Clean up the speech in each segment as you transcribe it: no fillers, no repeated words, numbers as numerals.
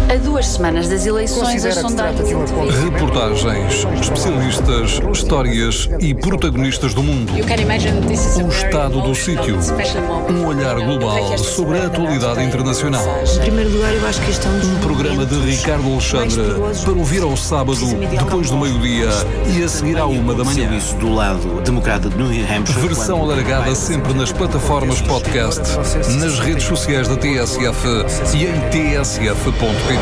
A 2 semanas das eleições, as sondagens... Reportagens, especialistas, histórias e protagonistas do mundo. O estado do sítio. Um olhar global sobre a atualidade internacional. Em primeiro lugar, eu acho que isto é Um programa de Ricardo Alexandre para ouvir ao sábado, depois do meio-dia e a seguir à 1 da manhã. Do lado democrata de New Hampshire. Versão alargada sempre nas plataformas podcast, nas redes sociais da TSF e em tsf.pt.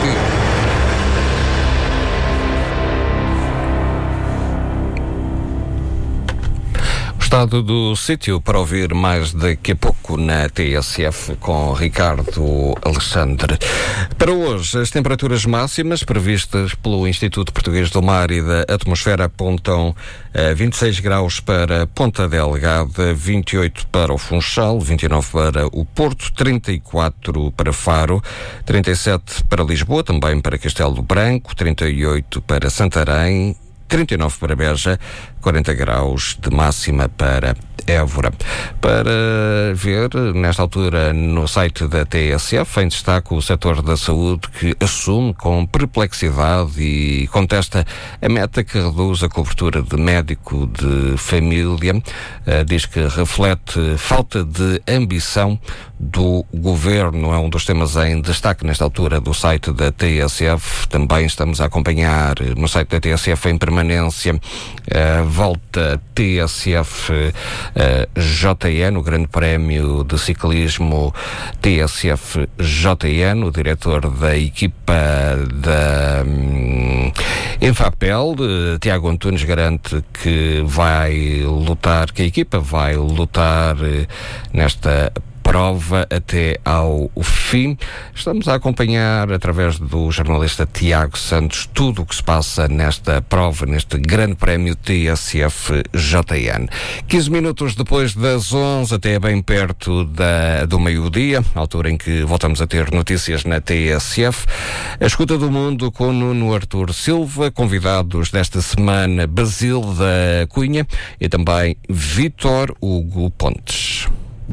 Estado do sítio para ouvir mais daqui a pouco na TSF com Ricardo Alexandre. Para hoje, as temperaturas máximas previstas pelo Instituto Português do Mar e da Atmosfera apontam 26 graus para Ponta Delgada, 28 para o Funchal, 29 para o Porto, 34 para Faro, 37 para Lisboa, também para Castelo Branco, 38 para Santarém, 39 para Beja, 40 graus de máxima para Évora. Para ver, nesta altura, no site da TSF, em destaque o setor da saúde, que assume com perplexidade e contesta a meta que reduz a cobertura de médico de família. Diz que reflete falta de ambição do governo. É um dos temas em destaque nesta altura do site da TSF. Também estamos a acompanhar no site da TSF em permanência a volta TSF JN, o Grande Prémio de Ciclismo TSF JN. O diretor da equipa da Enfapel, Tiago Antunes, garante que a equipa vai lutar nesta prova até ao fim. Estamos a acompanhar, através do jornalista Tiago Santos, tudo o que se passa nesta prova, neste Grande Prémio TSF JN. 15 minutos depois das 11, até bem perto do meio-dia, altura em que voltamos a ter notícias na TSF. A escuta do mundo com Nuno Artur Silva, convidados desta semana Basílio da Cunha e também Vítor Hugo Pontes.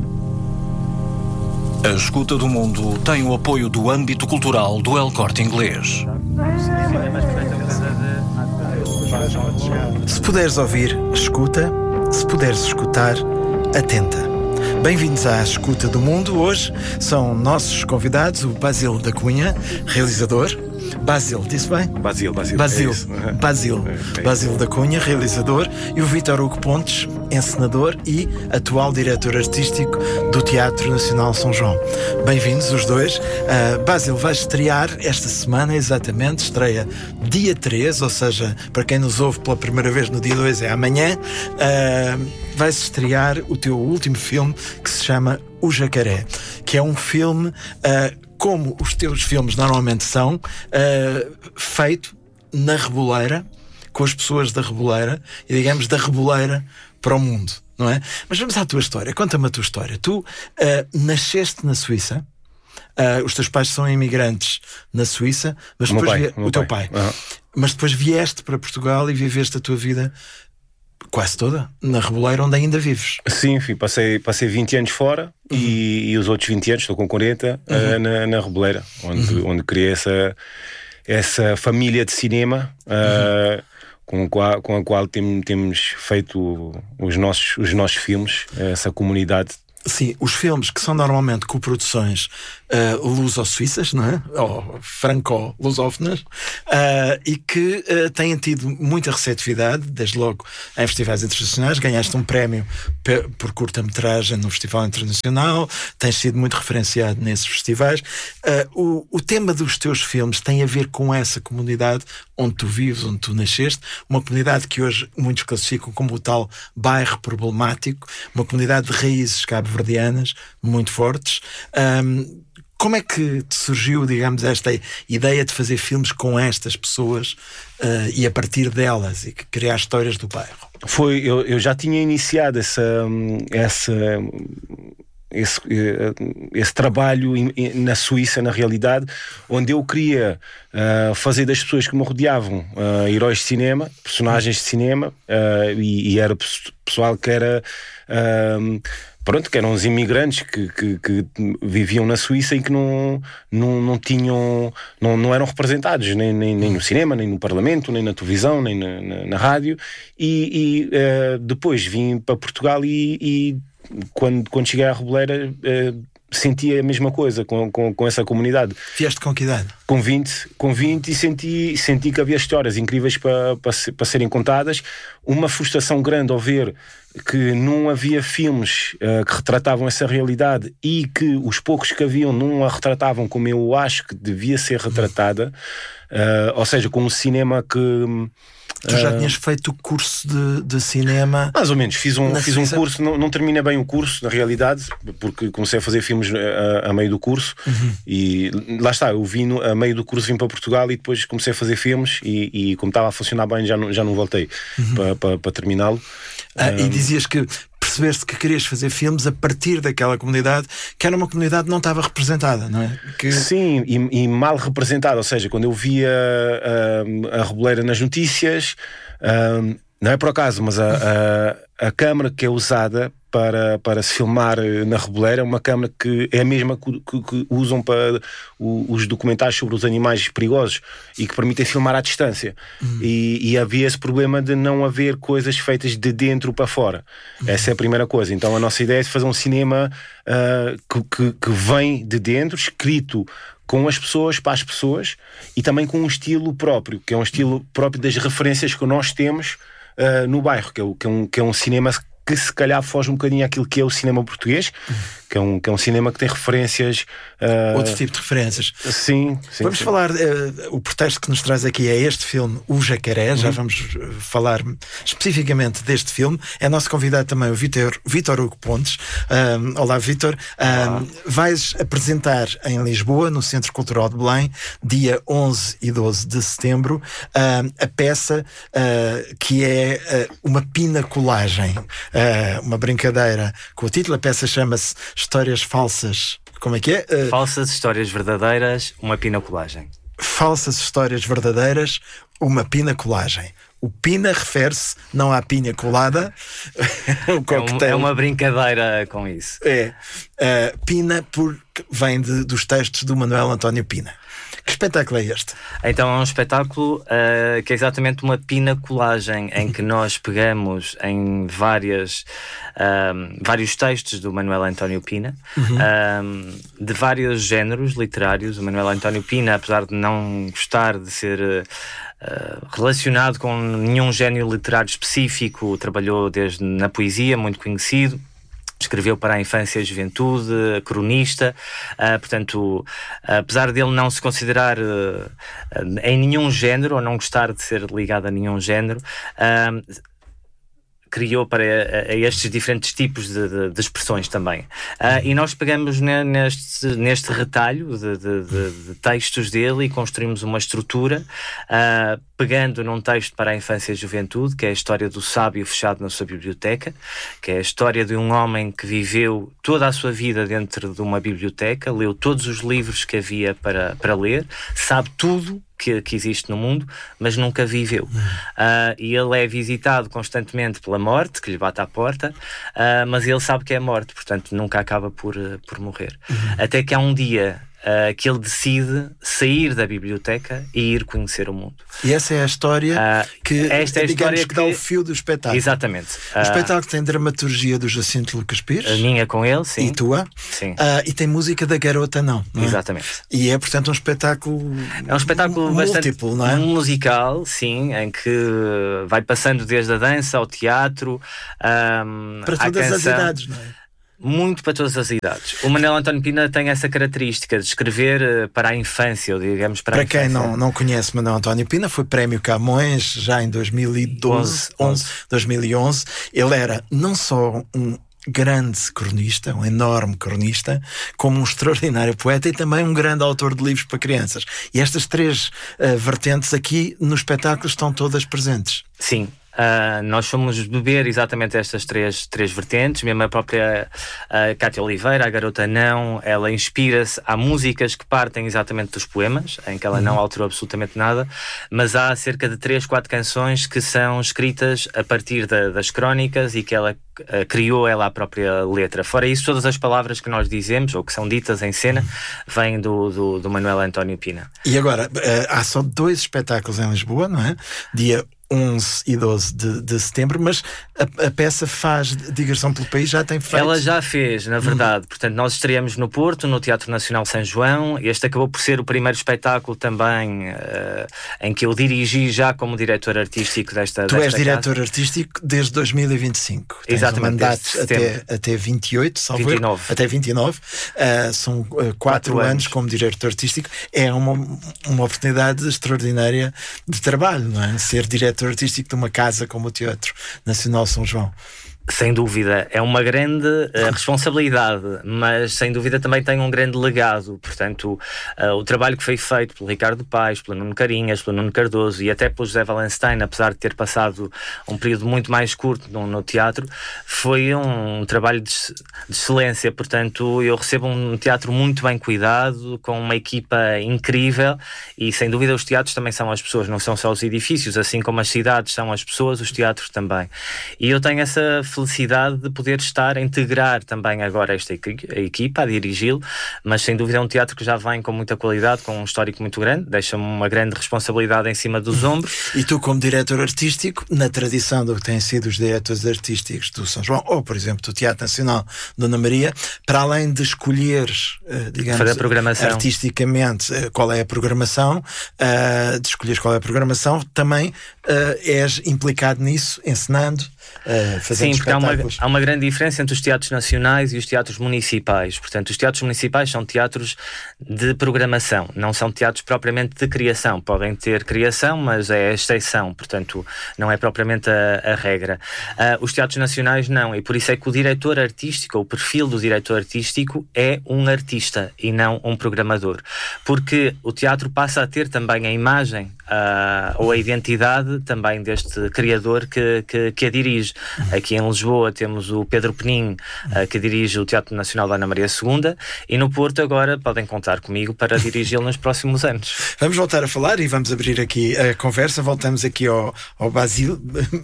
A escuta do mundo tem o apoio do âmbito cultural do El Corte Inglês. Se puderes ouvir, escuta. Se puderes escutar, atenta. Bem-vindos à Escuta do Mundo. Hoje são nossos convidados o Basílio da Cunha, realizador. Basílio, disse bem? Basílio. Basílio da Cunha, realizador, e o Vítor Hugo Pontes, encenador e atual diretor artístico do Teatro Nacional São João. Bem-vindos os dois. Basílio vai estrear esta semana, exatamente, estreia dia 3, ou seja, para quem nos ouve pela primeira vez no dia 2 é amanhã, vai-se estrear o teu último filme, que se chama O Jacaré, que é um filme... como os teus filmes normalmente são, feito na Reboleira, com as pessoas da Reboleira, e digamos da Reboleira para o mundo, não é? Mas vamos à tua história, conta-me a tua história. Tu nasceste na Suíça, os teus pais são imigrantes na Suíça, mas depois o teu pai. Uhum. Mas depois vieste para Portugal e viveste a tua vida quase toda na Reboleira, onde ainda vives. Sim, enfim, passei 20 anos fora. Uhum. E os outros 20 anos, estou com 40, na Reboleira, onde criei essa família de cinema, com a qual temos feito os nossos filmes, essa comunidade. Sim, os filmes que são normalmente coproduções luso-suíças, não é? Ou franco-lusófonas, e que têm tido muita receptividade, desde logo em festivais internacionais. Ganhaste um prémio por curta-metragem no Festival Internacional, tens sido muito referenciado nesses festivais. O tema dos teus filmes tem a ver com essa comunidade onde tu vives, onde tu nasceste, uma comunidade que hoje muitos classificam como o tal bairro problemático, uma comunidade de raízes cabo-verdianas muito fortes. Como é que te surgiu, digamos, esta ideia de fazer filmes com estas pessoas e a partir delas, e que criar histórias do bairro? Eu já tinha iniciado esse trabalho na Suíça, na realidade, onde eu queria fazer das pessoas que me rodeavam heróis de cinema, personagens de cinema, e era pessoal que era pronto, que eram os imigrantes que viviam na Suíça e que não eram representados nem no cinema, nem no Parlamento, nem na televisão, nem na rádio, e depois vim para Portugal e quando cheguei à Reboleira senti a mesma coisa com essa comunidade. Vieste com que idade? Com 20 e senti que havia histórias incríveis para serem contadas, uma frustração grande ao ver que não havia filmes que retratavam essa realidade e que os poucos que haviam não a retratavam como eu acho que devia ser retratada, ou seja, com um cinema que... Tu já tinhas feito o curso de cinema? Mais ou menos, fiz um curso, não terminei bem o curso, na realidade, porque comecei a fazer filmes a meio do curso, e lá está, eu a meio do curso vim para Portugal e depois comecei a fazer filmes e como estava a funcionar bem já não voltei para terminá-lo. E dizias que percebeste que querias fazer filmes a partir daquela comunidade, que era uma comunidade que não estava representada, não é? Sim, e mal representada, ou seja, quando eu via a Reboleira nas notícias, não é por acaso, mas a câmara que é usada para se filmar na Reboleira é uma câmara que é a mesma que usam para os documentários sobre os animais perigosos e que permitem filmar à distância. E havia esse problema de não haver coisas feitas de dentro para fora. Essa é a primeira coisa. Então a nossa ideia é fazer um cinema que vem de dentro, escrito com as pessoas, para as pessoas, e também com um estilo próprio, que é um estilo próprio das referências que nós temos no bairro, que é um cinema que se calhar foge um bocadinho àquilo que é o cinema português, que é um cinema que tem referências... Outro tipo de referências. Sim. Vamos falar, o pretexto que nos traz aqui é este filme, O Jacaré, já vamos falar especificamente deste filme. É nosso convidado também o Vítor Hugo Pontes. Olá, Vítor. Vais apresentar em Lisboa, no Centro Cultural de Belém, dia 11 e 12 de setembro, a peça que é uma pinacolagem, uma brincadeira com o título. A peça chama-se Histórias Falsas. Como é que é? Falsas histórias verdadeiras, uma pinacolagem. Falsas histórias verdadeiras, uma pinacolagem. O pina refere-se não à pinha colada. É uma brincadeira com isso. Pina vem dos textos do Manuel António Pina. Que espetáculo é este? Então é um espetáculo que é exatamente uma pinacolagem em que nós pegamos em vários textos do Manuel António Pina, de vários géneros literários. O Manuel António Pina, apesar de não gostar de ser relacionado com nenhum género literário específico, trabalhou desde na poesia, muito conhecido. Escreveu para a infância e a juventude, cronista, portanto, apesar dele não se considerar em nenhum género, ou não gostar de ser ligado a nenhum género, criou para estes diferentes tipos de expressões também. E nós pegamos neste retalho de textos dele e construímos uma estrutura, pegando num texto para a infância e a juventude, que é a história do sábio fechado na sua biblioteca, que é a história de um homem que viveu toda a sua vida dentro de uma biblioteca, leu todos os livros que havia para ler, sabe tudo que existe no mundo, mas nunca viveu. E ele é visitado constantemente pela morte, que lhe bate à porta, mas ele sabe que é a morte, portanto nunca acaba por morrer. Até que há um dia que ele decide sair da biblioteca e ir conhecer o mundo. E essa é a história que dá o fio do espetáculo. Exatamente. O espetáculo tem dramaturgia do Jacinto Lucas Pires. A minha com ele, sim. E tua. Sim. E tem música da Garota Não é? Exatamente. E é, portanto, um espetáculo... É um espetáculo múltiplo, não é? Um musical, sim, em que vai passando desde a dança ao teatro, para todas as idades, não é? Muito para todas as idades. O Manuel António Pina tem essa característica de escrever para a infância, ou digamos para a infância. Quem não conhece Manuel António Pina, foi Prémio Camões já em 2011. Ele era não só um grande cronista, um enorme cronista, como um extraordinário poeta e também um grande autor de livros para crianças. E estas três vertentes aqui no espetáculo estão todas presentes. Sim. Nós fomos beber exatamente estas três vertentes, mesmo a própria Cátia Oliveira, a Garota Não, ela inspira-se, há músicas que partem exatamente dos poemas, em que ela não alterou absolutamente nada, mas há cerca de 3-4 canções que são escritas a partir das crónicas e que ela criou ela a própria letra. Fora isso, todas as palavras que nós dizemos, ou que são ditas em cena, vêm do Manuel António Pina. E agora, há só 2 espetáculos em Lisboa, não é? Dia 11 e 12 de setembro, mas a peça faz digressão pelo país, já tem feito? Ela já fez, na verdade. Portanto, nós estreamos no Porto, no Teatro Nacional São João. Este acabou por ser o primeiro espetáculo também em que eu dirigi já como diretor artístico desta Tu és casa. diretor artístico desde 2025. Tens exatamente, mandatos até 28, salvo 29. Até 29. São 4 anos como diretor artístico. É uma oportunidade extraordinária de trabalho, não é? Ser diretor artístico de uma casa como o Teatro Nacional São João. Sem dúvida, é uma grande responsabilidade, mas sem dúvida também tem um grande legado. Portanto, o trabalho que foi feito pelo Ricardo Paes, pelo Nuno Carinhas, pelo Nuno Cardoso e até pelo José Wallenstein, apesar de ter passado um período muito mais curto no teatro, foi um trabalho de excelência. Portanto, eu recebo um teatro muito bem cuidado, com uma equipa incrível, e sem dúvida os teatros também são as pessoas, não são só os edifícios, assim como as cidades são as pessoas, os teatros também. E eu tenho essa felicidade de poder estar a integrar também agora esta equipa, a dirigi-lo, mas sem dúvida é um teatro que já vem com muita qualidade, com um histórico muito grande, deixa-me uma grande responsabilidade em cima dos ombros. E tu, como diretor artístico, na tradição do que têm sido os diretores artísticos do São João, ou por exemplo do Teatro Nacional Dona Maria, para além de escolheres, digamos, artisticamente qual é a programação, de escolheres qual é a programação, também és implicado nisso, encenando, fazendo. Sim, porque há uma grande diferença entre os teatros nacionais e os teatros municipais. Portanto, os teatros municipais são teatros de programação, não são teatros propriamente de criação. Podem ter criação, mas é a exceção, portanto, não é propriamente a regra. Os teatros nacionais não, e por isso é que o diretor artístico, ou o perfil do diretor artístico, é um artista e não um programador. Porque o teatro passa a ter também a imagem ou a identidade também deste criador que a dirige. Aqui em Lisboa temos o Pedro Penin, que dirige o Teatro Nacional da Ana Maria II, e no Porto agora podem contar comigo para dirigi-lo nos próximos anos. Vamos voltar a falar e vamos abrir aqui a conversa. Voltamos aqui ao Basile.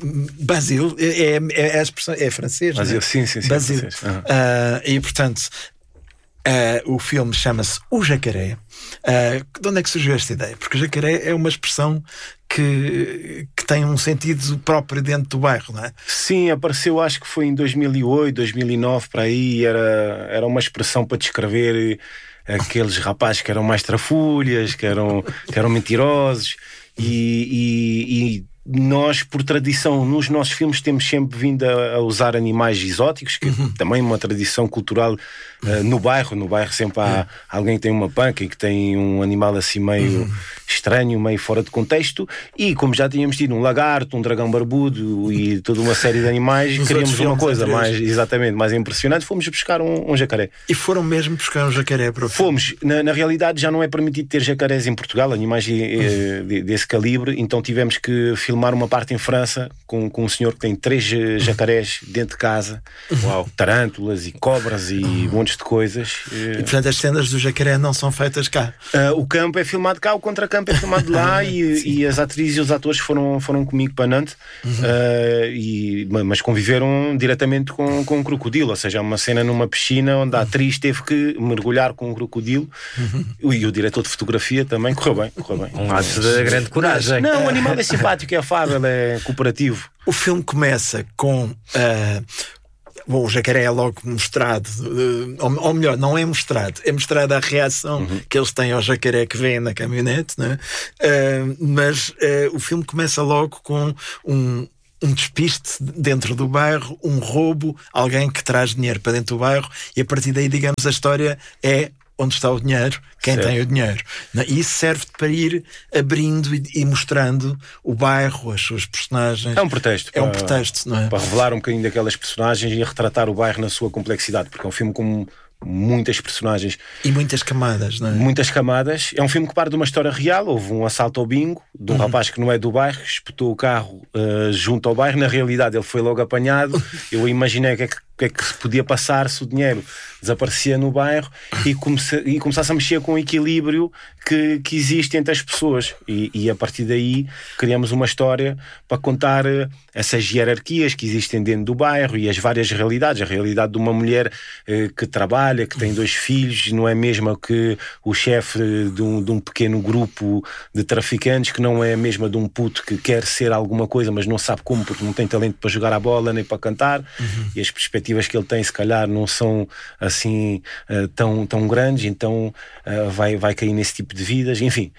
Basile é a expressão, é francês, Basile, sim. Basile. E portanto o filme chama-se O Jacaré. De onde é que surgiu esta ideia? Porque o jacaré é uma expressão que tem um sentido próprio dentro do bairro, não é? Sim, apareceu, acho que foi em 2008, 2009, para aí, era uma expressão para descrever aqueles rapazes que eram mais trafulhas, que eram mentirosos, e nós, por tradição, nos nossos filmes temos sempre vindo a usar animais exóticos, que também é uma tradição cultural no bairro sempre há alguém que tem uma panca e que tem um animal assim meio estranho, meio fora de contexto, e como já tínhamos tido um lagarto, um dragão barbudo e toda uma série de animais, queríamos uma coisa mais impressionante, fomos buscar um jacaré. E foram mesmo buscar um jacaré para o filme? Fomos, na realidade já não é permitido ter jacarés em Portugal, animais desse calibre, então tivemos que filmar uma parte em França com um senhor que tem 3 jacarés dentro de casa. Uau. Tarântulas e cobras e montes de coisas. E portanto as cenas do jacaré não são feitas cá? O campo é filmado cá, o contracampo é filmado lá e as atrizes e os atores foram comigo para Nantes, mas conviveram diretamente com um crocodilo, ou seja, uma cena numa piscina onde a atriz teve que mergulhar com um crocodilo, e o diretor de fotografia também correu bem. Um ato de grande coragem. Não, o animal é simpático, é afável, é cooperativo. O filme começa com bom, o jacaré é logo mostrado, ou melhor, não é mostrado, é mostrada a reação que eles têm ao jacaré que vem na caminhonete, né? Mas o filme começa logo com um despiste dentro do bairro, um roubo, alguém que traz dinheiro para dentro do bairro, e a partir daí, digamos, a história é onde está o dinheiro, quem tem o dinheiro. E isso serve para ir abrindo e mostrando o bairro, as suas personagens. É um pretexto. É um pretexto, não é? Para revelar um bocadinho daquelas personagens e retratar o bairro na sua complexidade, porque é um filme com muitas personagens. E muitas camadas, não é? Muitas camadas. É um filme que parte de uma história real. Houve um assalto ao bingo de um rapaz que não é do bairro, espetou o carro junto ao bairro. Na realidade ele foi logo apanhado. Eu imaginei o que é que se podia passar se o dinheiro desaparecia no bairro e começasse a mexer com o equilíbrio que existe entre as pessoas, e a partir daí criamos uma história para contar essas hierarquias que existem dentro do bairro e as várias realidades. A realidade de uma mulher que trabalha, que tem 2 filhos, não é a mesma que o chefe de um pequeno grupo de traficantes, que não é a mesma de um puto que quer ser alguma coisa mas não sabe como, porque não tem talento para jogar a bola nem para cantar, e as perspectivas que ele tem se calhar não são assim tão grandes, então vai cair nesse tipo de vidas, enfim.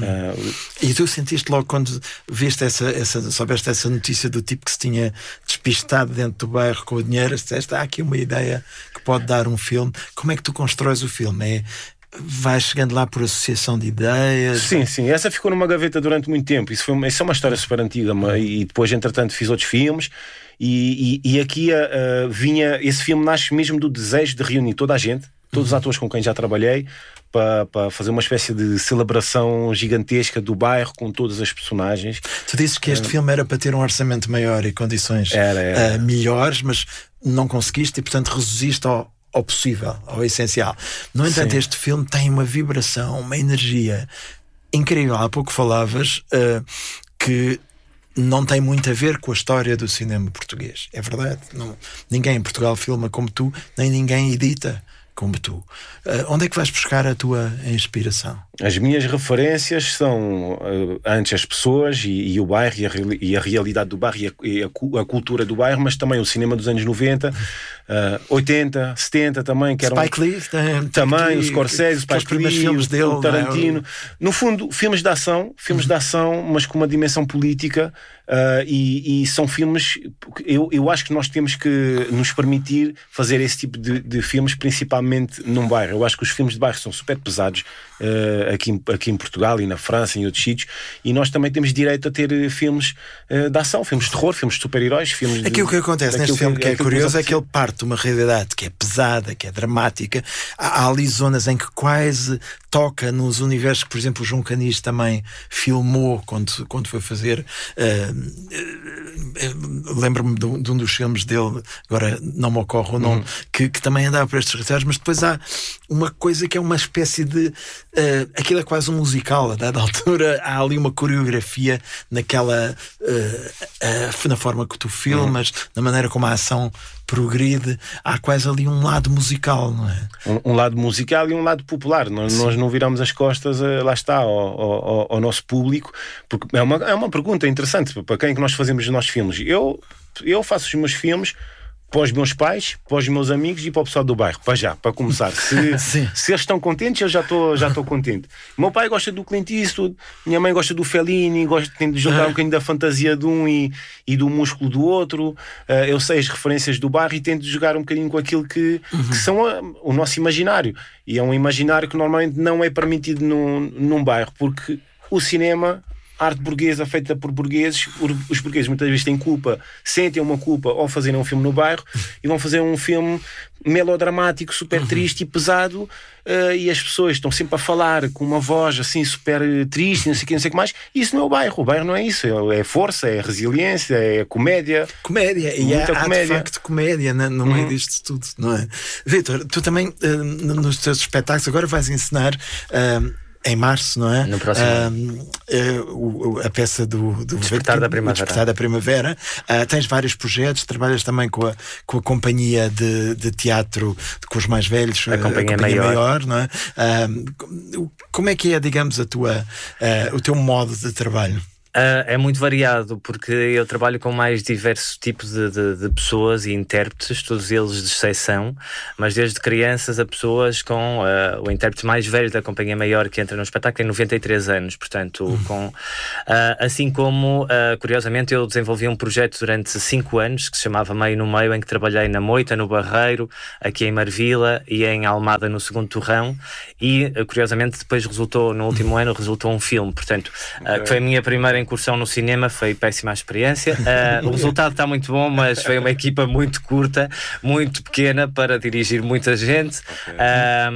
E tu sentiste logo quando viste soubeste essa notícia do tipo que se tinha despistado dentro do bairro com o dinheiro, disseste, há aqui uma ideia que pode dar um filme. Como é que tu constróis o filme? Vais chegando lá por associação de ideias? Sim, essa ficou numa gaveta durante muito tempo. Isso é uma história super antiga, e depois entretanto fiz outros filmes. E aqui esse filme nasce mesmo do desejo de reunir toda a gente, todos os atores com quem já trabalhei, para fazer uma espécie de celebração gigantesca do bairro com todas as personagens. Tu dizes que este filme era para ter um orçamento maior e condições melhores, mas não conseguiste e portanto reduziste ao possível, ao essencial. No entanto, este filme tem uma vibração, uma energia incrível. Há pouco falavas que não tem muito a ver com a história do cinema português. É verdade. Ninguém em Portugal filma como tu, nem ninguém edita como tu. Onde é que vais buscar a tua inspiração? As minhas referências são antes as pessoas e o bairro e a realidade do bairro e a cultura do bairro, mas também o cinema dos anos 90, 80, 70 também, que eram Spike Lee também, o Scorsese, o Spike Lee, filmes dele, o Tarantino. No fundo, filmes de ação, mas com uma dimensão política, e são filmes. Eu acho que nós temos que nos permitir fazer esse tipo de filmes, principalmente num bairro. Eu acho que os filmes de bairro são super pesados aqui em Portugal e na França e em outros sítios, e nós também temos direito a ter filmes de ação, filmes de terror, filmes de super-heróis, filmes Aqui o que acontece neste filme que é curioso é que ele parte de uma realidade que é pesada, que é dramática. Há ali zonas em que quase toca nos universos que, por exemplo, o João Canis também filmou quando foi fazer. Lembro-me de um dos filmes dele, agora não me ocorre o nome, que também andava por estes territórios, mas depois há uma coisa que é uma espécie de aquilo é quase um musical. A dada altura há ali uma coreografia naquela na forma que tu filmas, na maneira como a ação progride. Há quase ali um lado musical, não é? Um lado musical e um lado popular. Nós não viramos as costas, lá está, ao nosso público, porque é uma pergunta interessante. Para quem é que nós fazemos os nossos filmes? Eu faço os meus filmes para os meus pais, para os meus amigos e para o pessoal do bairro, para começar. Se eles estão contentes, eu já estou contente. O meu pai gosta do Clint Eastwood, minha mãe gosta do Fellini, tem de jogar um bocadinho da fantasia de um e do músculo do outro. Eu sei as referências do bairro e tento jogar um bocadinho com aquilo que são o nosso imaginário. E é um imaginário que normalmente não é permitido num bairro, porque o cinema, a arte burguesa feita por burgueses, os burgueses muitas vezes têm culpa, sentem uma culpa ao fazerem um filme no bairro e vão fazer um filme melodramático, super triste e pesado, e as pessoas estão sempre a falar com uma voz assim super triste, não sei o que mais. E isso não é o bairro não é isso, é força, é resiliência, é comédia, e há de facto comédia no meio disto tudo, não é? Vítor, tu também nos teus espetáculos agora vais encenar em março, não é? No próximo ano. A peça do Despertar da Primavera. Despertar da Primavera. Tens vários projetos, trabalhas também com a companhia de teatro com os mais velhos, a Companhia Maior, não é? Como é que é, digamos, o teu modo de trabalho? É muito variado, porque eu trabalho com mais diversos tipos de pessoas e intérpretes, todos eles de exceção, mas desde crianças a pessoas com o intérprete mais velho da Companhia Maior que entra no espetáculo tem 93 anos, portanto, assim como, curiosamente, eu desenvolvi um projeto durante 5 anos que se chamava Meio no Meio, em que trabalhei na Moita, no Barreiro, aqui em Marvila e em Almada, no Segundo Torrão, e curiosamente depois no último ano resultou um filme, portanto, que foi a minha primeira incursão no cinema, foi péssima experiência. O resultado está muito bom, mas foi uma equipa muito curta, muito pequena para dirigir muita gente.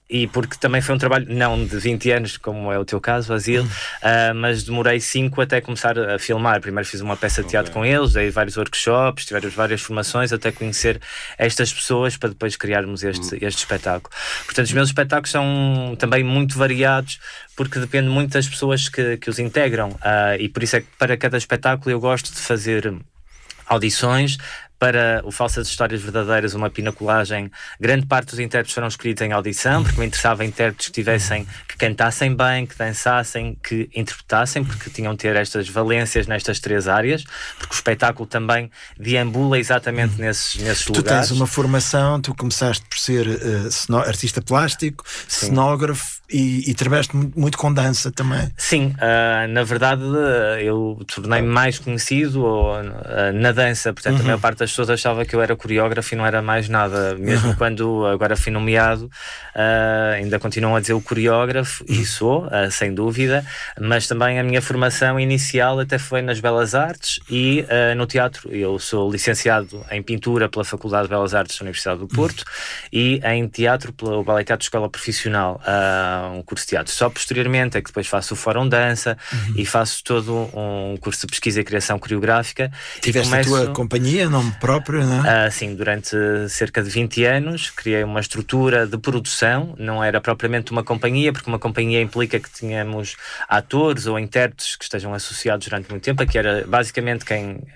E porque também foi um trabalho, não de 20 anos, como é o teu caso, Basílio, mas demorei 5 até começar a filmar. Primeiro fiz uma peça de teatro com eles, dei vários workshops, tivemos várias formações, até conhecer estas pessoas para depois criarmos este espetáculo. Portanto, os meus espetáculos são também muito variados, porque depende muito das pessoas que os integram. E por isso é que para cada espetáculo eu gosto de fazer audições. Para o Falsas Histórias Verdadeiras, uma pinacolagem, grande parte dos intérpretes foram escolhidos em audição, porque me interessava intérpretes que cantassem bem, que dançassem, que interpretassem, porque tinham de ter estas valências nestas 3 áreas, porque o espetáculo também deambula exatamente nesses lugares. Tu tens uma formação, tu começaste por ser artista plástico, cenógrafo, e trabalhaste muito com dança também. Sim, na verdade eu tornei-me mais conhecido na dança, portanto a maior parte das pessoas achava que eu era coreógrafo e não era mais nada, mesmo quando agora fui nomeado, ainda continuam a dizer o coreógrafo, e sou, sem dúvida, mas também a minha formação inicial até foi nas Belas Artes e no teatro. Eu sou licenciado em pintura pela Faculdade de Belas Artes da Universidade do Porto e em teatro pelo Ballet Teatro Escola Profissional, um curso de teatro. Só posteriormente é que depois faço o Fórum Dança e faço todo um curso de pesquisa e criação coreográfica. Tiveste a tua companhia, nome próprio, não é? Sim, durante cerca de 20 anos criei uma estrutura de produção, não era propriamente uma companhia, porque uma companhia implica que tínhamos atores ou intérpretes que estejam associados durante muito tempo, que era basicamente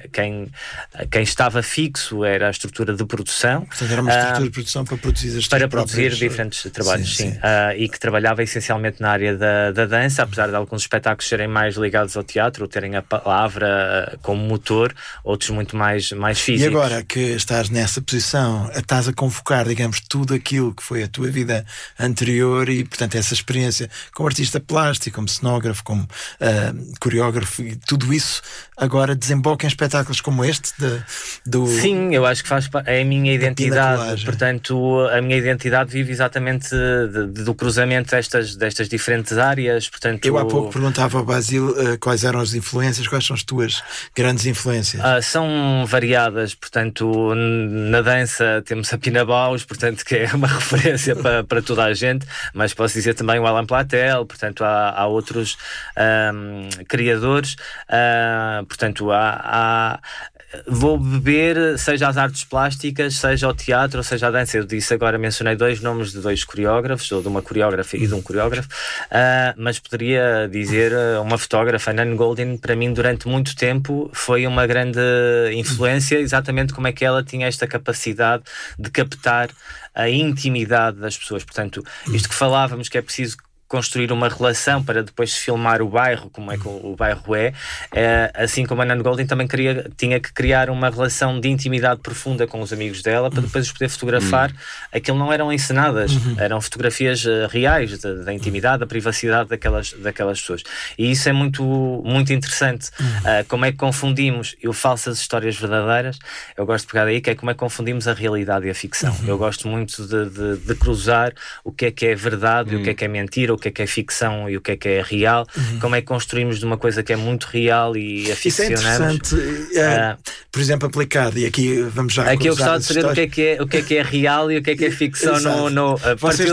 quem estava fixo era a estrutura de produção. Portanto, era uma estrutura de produção para produzir as para produzir diferentes trabalhos, sim. E que trabalhava essencialmente na área da dança, apesar de alguns espetáculos serem mais ligados ao teatro, terem a palavra como motor, outros muito mais físicos. E agora que estás nessa posição, estás a convocar, digamos, tudo aquilo que foi a tua vida anterior e, portanto, essa experiência como artista plástico, como cenógrafo, como coreógrafo, e tudo isso agora desemboca em espetáculos como este? Sim, eu acho que é a minha identidade. Portanto, a minha identidade vive exatamente do cruzamento destas diferentes áreas. Portanto, eu há pouco perguntava ao Basílio quais eram as influências, quais são as tuas grandes influências? São variadas, portanto, na dança temos a Pina Bausch, portanto, que é uma referência para toda a gente, mas posso dizer também o Alain Platel, portanto, há outros criadores, portanto, vou beber, seja as artes plásticas, seja o teatro, ou seja a dança. Eu disse agora, mencionei 2 nomes de 2 coreógrafos, ou de uma coreógrafa e de um coreógrafo, mas poderia dizer uma fotógrafa, Nan Goldin, para mim durante muito tempo foi uma grande influência, exatamente como é que ela tinha esta capacidade de captar a intimidade das pessoas. Portanto, isto que falávamos que é preciso construir uma relação para depois filmar o bairro, como é que o bairro assim como a Nan Goldin também tinha que criar uma relação de intimidade profunda com os amigos dela para depois os poder fotografar. Aquilo não eram encenadas, eram fotografias reais da intimidade, da privacidade daquelas pessoas. E isso é muito, muito interessante. Como é que confundimos Falsas Histórias Verdadeiras, eu gosto de pegar aí, que é como é que confundimos a realidade e a ficção. Eu gosto muito de cruzar o que é verdade e o que é mentira, o que é ficção e o que é real, como é que construímos de uma coisa que é muito real e a ficcionamos. Isso é interessante, por exemplo, aplicado, e aqui vamos já aqui eu gostava de saber o que é real e o que é ficção. Vocês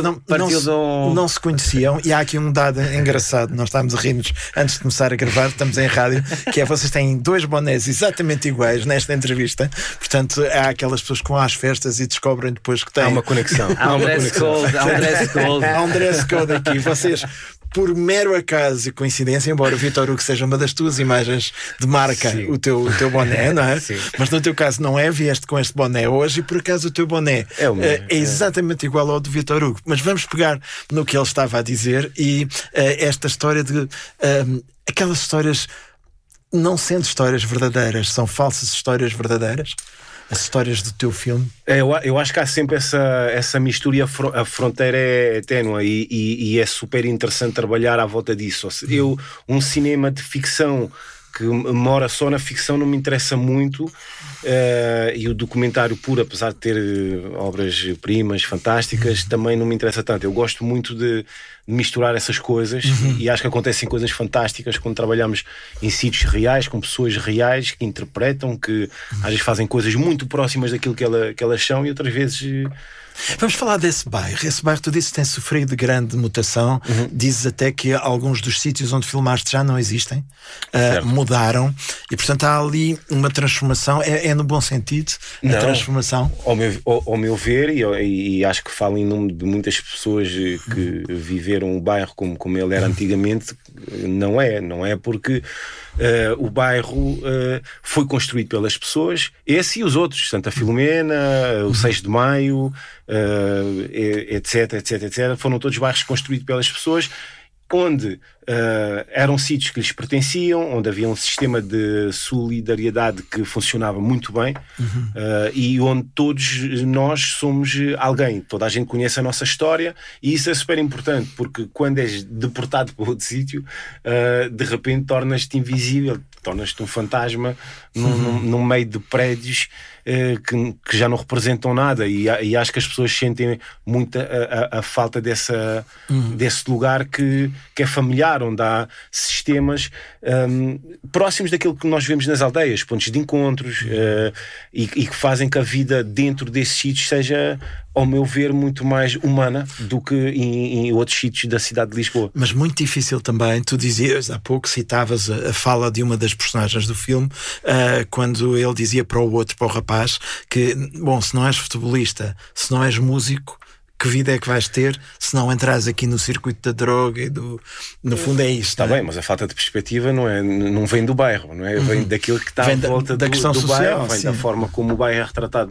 não se conheciam, e há aqui um dado engraçado, nós estávamos a rir-nos antes de começar a gravar, estamos em rádio, que é vocês têm 2 bonés exatamente iguais nesta entrevista, portanto há aquelas pessoas que vão às festas e descobrem depois que têm... Há uma conexão. Há um dress code. Há um dress code aqui. Vocês, por mero acaso e coincidência, embora o Vítor Hugo seja uma das tuas imagens de marca, o teu boné, não é? Sim. Mas no teu caso não é, vieste com este boné hoje e por acaso o teu boné é exatamente igual ao do Vítor Hugo. Mas vamos pegar no que ele estava a dizer e esta história de aquelas histórias, não sendo histórias verdadeiras, são falsas histórias verdadeiras. As histórias do teu filme? Eu acho que há sempre essa mistura e a fronteira é ténue e é super interessante trabalhar à volta disso. Um cinema de ficção que mora só na ficção não me interessa muito, e o documentário puro, apesar de ter obras-primas fantásticas, também não me interessa tanto. Eu gosto muito de misturar essas coisas, e acho que acontecem coisas fantásticas quando trabalhamos em sítios reais, com pessoas reais que interpretam, que às vezes fazem coisas muito próximas daquilo que elas são, e outras vezes... Vamos falar desse bairro. Esse bairro, tu disse, tem sofrido grande mutação. Dizes até que alguns dos sítios onde filmaste já não existem, mudaram, e portanto há ali uma transformação. É no bom sentido a transformação? Ao meu ver, e acho que falo em nome de muitas pessoas que viveram o bairro como ele era antigamente, não é porque o bairro foi construído pelas pessoas, esse e os outros, Santa Filomena, o 6 de Maio, etc, foram todos bairros construídos pelas pessoas, onde eram sítios que lhes pertenciam, onde havia um sistema de solidariedade que funcionava muito bem, e onde todos nós somos alguém, toda a gente conhece a nossa história, e isso é super importante, porque quando és deportado para outro sítio, de repente tornas-te invisível, tornas-te um fantasma num meio de prédios que já não representam nada, e acho que as pessoas sentem muito a falta desse lugar que é familiar, onde há sistemas próximos daquilo que nós vemos nas aldeias, pontos de encontros, e que fazem que a vida dentro desses sítios seja, ao meu ver, muito mais humana do que em outros sítios da cidade de Lisboa. Mas muito difícil também. Tu dizias, há pouco citavas a fala de uma das personagens do filme, quando ele dizia para o outro, para o rapaz, que, bom, se não és futebolista, se não és músico, que vida é que vais ter se não entras aqui no circuito da droga e no fundo é isso. Está bem, mas a falta de perspectiva não vem do bairro, não é? Vem daquilo que está à volta da questão do social, bairro, vem da forma como o bairro é retratado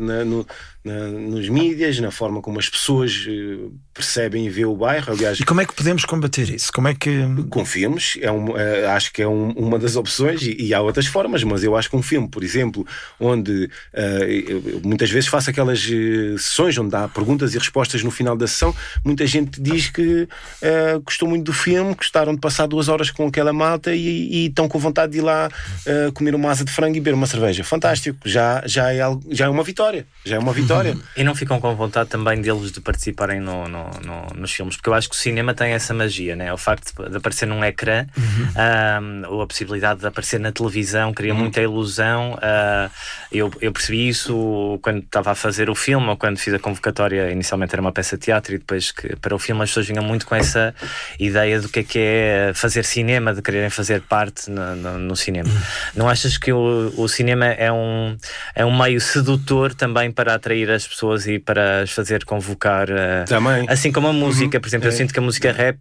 nos mídias, na forma como as pessoas percebem e veem o bairro. Aliás, e como é que podemos combater isso? Como é que... Com filmes, acho que é uma das opções, e há outras formas, mas eu acho que um filme, por exemplo, onde eu muitas vezes faço aquelas sessões onde há perguntas e respostas no final da sessão, muita gente diz que gostou muito do filme, gostaram de passar 2 horas com aquela malta e estão com vontade de ir lá comer uma asa de frango e beber uma cerveja. Fantástico, já é uma vitória. Já é uma vitória. E não ficam com vontade também deles de participarem nos filmes, porque eu acho que o cinema tem essa magia, né? O facto de aparecer num ecrã, ou a possibilidade de aparecer na televisão, cria muita ilusão. Eu percebi isso quando estava a fazer o filme, ou quando fiz a convocatória. Inicialmente era uma peça de teatro, e depois que para o filme as pessoas vinham muito com essa ideia do que é fazer cinema, de quererem fazer parte no cinema. Não achas que o cinema é um meio sedutor também para atrair as pessoas e para as fazer convocar, também. Assim como a música, por exemplo, eu sinto que a música rap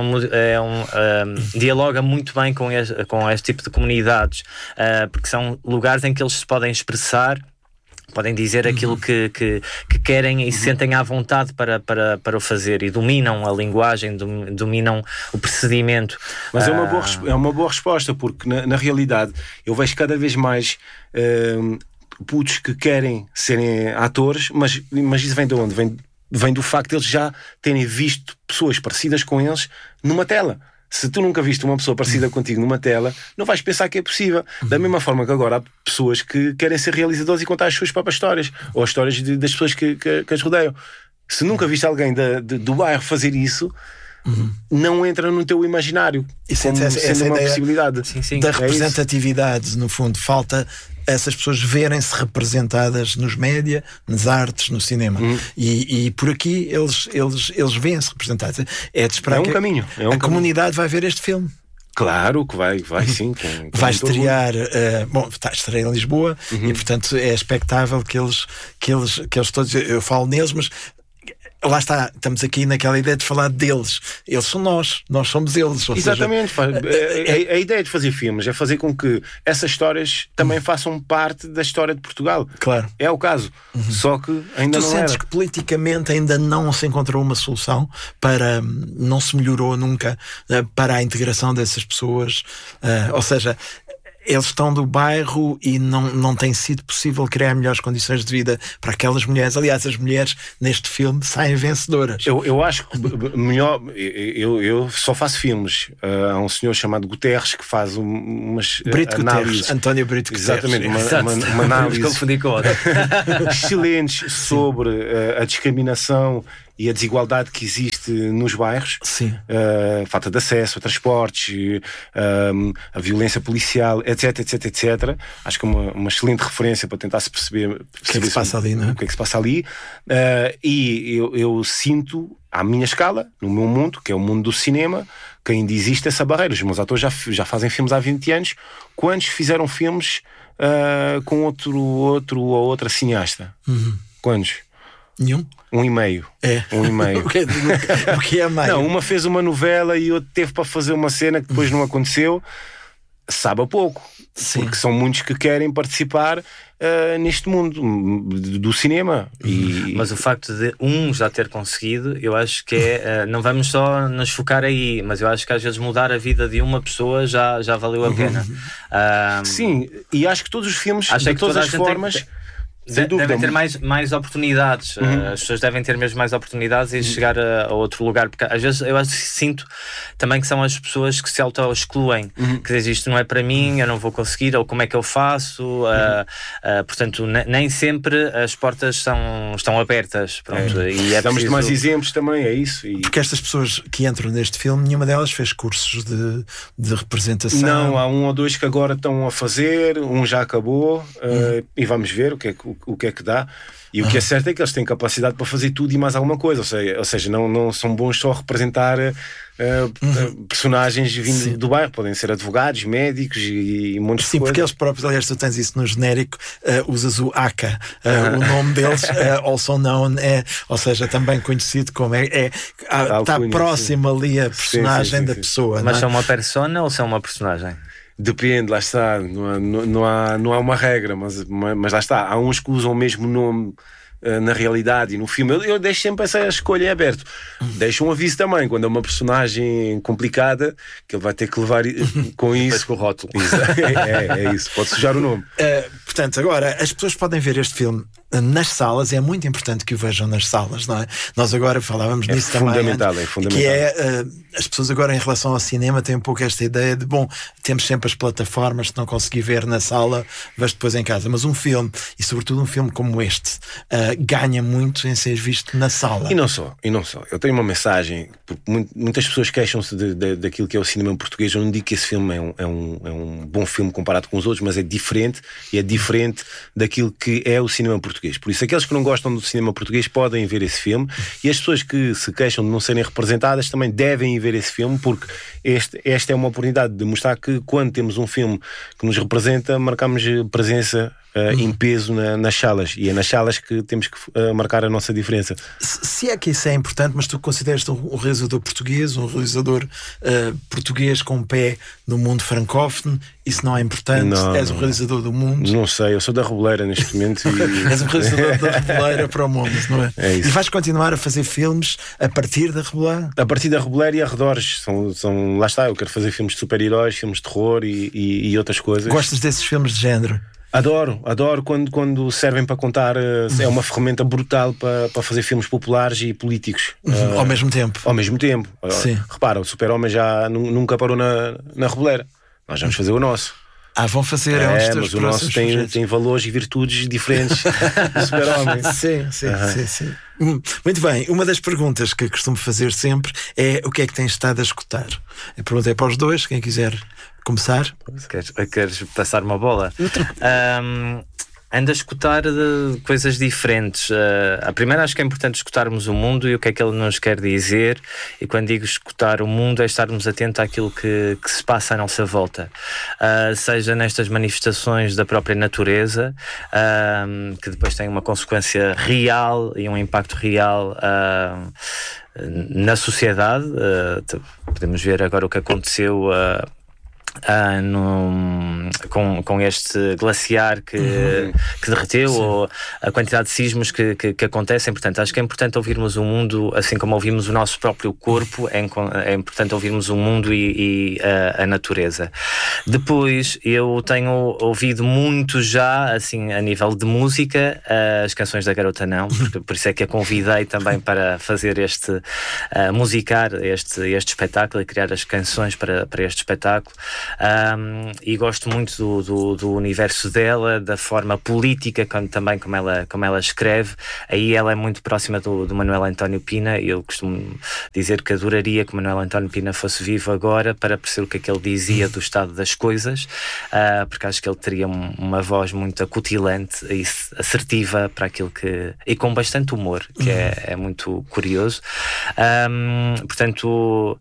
dialoga muito bem com este tipo de comunidades, porque são lugares em que eles se podem expressar, podem dizer aquilo que querem e se sentem à vontade para o fazer, e dominam a linguagem, dominam o procedimento. Mas é uma boa resposta, porque na realidade eu vejo cada vez mais putos que querem serem atores, mas isso vem de onde? Vem do facto de eles já terem visto pessoas parecidas com eles numa tela. Se tu nunca viste uma pessoa parecida contigo numa tela, não vais pensar que é possível. Da mesma forma que agora há pessoas que querem ser realizadores e contar as suas próprias histórias, ou as histórias das pessoas que as rodeiam. Se nunca viste alguém do bairro fazer isso, não entra no teu imaginário. Isso como sendo uma possibilidade. Sim. Da representatividade, no fundo, falta essas pessoas verem-se representadas nos média, nas artes, no cinema. E por aqui eles veem-se representados. É de esperar que caminho. A comunidade vai ver este filme. Claro que vai sim. Vai estrear, estreia em Lisboa, e portanto é expectável que eles todos, eu falo neles, mas lá está, estamos aqui naquela ideia de falar deles. Eles são nós somos eles. Exatamente. A ideia de fazer filmes é fazer com que essas histórias também façam parte da história de Portugal. Claro. É o caso. Só que ainda não era. Tu sentes que politicamente ainda não se encontrou uma solução para, não se melhorou nunca para a integração dessas pessoas, ou seja, eles estão do bairro e não tem sido possível criar melhores condições de vida para aquelas mulheres. Aliás, as mulheres neste filme saem vencedoras. Eu acho que melhor. Eu só faço filmes. Há um senhor chamado Guterres que faz umas análises. António Brito Guterres. Exatamente, uma análise confundi com outra. excelentes sobre a discriminação e a desigualdade que existe nos bairros. Sim. Falta de acesso a transportes, a violência policial, etc. Acho que é uma excelente referência para tentar se perceber o que é que se passa ali, não é? O que é que se passa ali. E eu sinto, à minha escala, no meu mundo, que é o mundo do cinema, que ainda existe essa barreira. Os meus atores já fazem filmes há 20 anos. Quantos fizeram filmes com outro ou outra cineasta? Quantos? Nenhum? 1,5. É. 1,5. O que é meio? Não, uma fez uma novela e outra teve para fazer uma cena que depois não aconteceu. Sabe a pouco. Sim. Porque são muitos que querem participar neste mundo do cinema. Mas o facto de já ter conseguido, eu acho que não vamos só nos focar aí, mas eu acho que às vezes mudar a vida de uma pessoa já valeu a pena. Sim, e acho que todos os filmes, de todas as formas... Devem ter mais oportunidades. As pessoas devem ter mesmo mais oportunidades e chegar a outro lugar, porque às vezes eu sinto também que são as pessoas que se auto-excluem, que dizem isto não é para mim, eu não vou conseguir, ou como é que eu faço. Portanto, nem sempre as portas estão abertas. Pronto, e Damos de mais exemplos também, é isso. Porque estas pessoas que entram neste filme, nenhuma delas fez cursos de representação. Não, há 1 ou 2 que agora estão a fazer, um já acabou, e vamos ver o que é que dá. E o que é certo é que eles têm capacidade para fazer tudo e mais alguma coisa, ou seja, não são bons só a representar personagens vindo do bairro, podem ser advogados, médicos e montes de coisas. Sim, porque eles próprios, aliás, tu tens isso no genérico, usas o ACA, o nome deles, also known, ou seja, também conhecido como está próximo ali a personagem da pessoa. Mas são uma persona ou são uma personagem? Depende, lá está, não há uma regra, mas lá está, há uns que usam o mesmo nome na realidade e no filme. Eu deixo sempre essa escolha aberta. Deixo um aviso também, quando é uma personagem complicada, que ele vai ter que levar com isso. Com o rótulo. É isso, pode sujar o nome. Portanto, agora, as pessoas podem ver este filme nas salas, é muito importante que o vejam nas salas, não é? Nós agora falávamos nisso também. É fundamental. Que as pessoas agora em relação ao cinema têm um pouco esta ideia de, temos sempre as plataformas, se não conseguir ver na sala, vais depois em casa. Mas um filme, e sobretudo um filme como este, ganha muito em ser visto na sala. E não só. Eu tenho uma mensagem, porque muitas pessoas queixam-se daquilo que é o cinema português. Eu não digo que esse filme é um bom filme comparado com os outros, mas é diferente, e é diferente daquilo que é o cinema português. Por isso, aqueles que não gostam do cinema português podem ver esse filme, e as pessoas que se queixam de não serem representadas também devem ir ver esse filme, porque esta é uma oportunidade de mostrar que quando temos um filme que nos representa, marcamos presença em peso nas salas, e é nas salas que temos que marcar a nossa diferença. Se é que isso é importante, mas tu consideras-te um realizador português, um realizador português com um pé no mundo francófono, isso não é importante? És um realizador do mundo? Não sei, eu sou da Reboleira neste momento. És um realizador da Reboleira para o mundo, não é? É isso. E vais continuar a fazer filmes a partir da Reboleira? A partir da Reboleira e arredores. Lá está, eu quero fazer filmes de super-heróis, filmes de terror e outras coisas. Gostas desses filmes de género? Adoro quando servem para contar. É uma ferramenta brutal para fazer filmes populares e políticos. Ao mesmo tempo. Sim. Repara, o Super-Homem já nunca parou na Reboleira. Nós vamos fazer o nosso. Vão fazer mas o nosso tem valores e virtudes diferentes do Super-Homem. Sim. Muito bem, uma das perguntas que costumo fazer sempre é: o que é que tens estado a escutar? A pergunta é para os dois, quem quiser começar. Queres passar uma bola? Ando a escutar coisas diferentes. A primeira, acho que é importante escutarmos o mundo e o que é que ele nos quer dizer, e quando digo escutar o mundo é estarmos atentos àquilo que se passa à nossa volta, seja nestas manifestações da própria natureza, que depois têm uma consequência real e um impacto real na sociedade. Podemos ver agora o que aconteceu com este glaciar que derreteu, ou a quantidade de sismos que acontecem. Portanto, acho que é importante ouvirmos o mundo, assim como ouvimos o nosso próprio corpo, é importante ouvirmos o mundo e a natureza. Depois, eu tenho ouvido muito já, assim, a nível de música, as canções da Garota Não, por isso é que a convidei também para fazer musicar este espetáculo e criar as canções para este espetáculo. E gosto muito muito do universo dela, da forma política, também como ela escreve. Aí ela é muito próxima do Manuel António Pina. Eu costumo dizer que adoraria que o Manuel António Pina fosse vivo agora para perceber o que é que ele dizia do estado das coisas, porque acho que ele teria uma voz muito acutilante e assertiva para aquilo que... e com bastante humor, que é muito curioso. Portanto,